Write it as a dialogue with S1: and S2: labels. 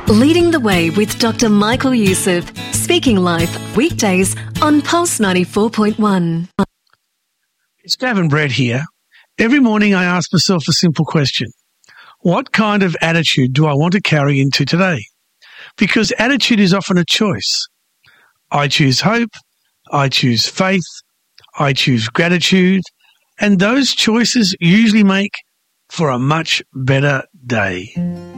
S1: Leading the Way with Dr. Michael Youssef, speaking live weekdays on Pulse 94.1.
S2: It's Gavin Brett here. Every morning I ask myself a simple question. What kind of attitude do I want to carry into today? Because attitude is often a choice. I choose hope, I choose faith, I choose gratitude, and those choices usually make for a much better day.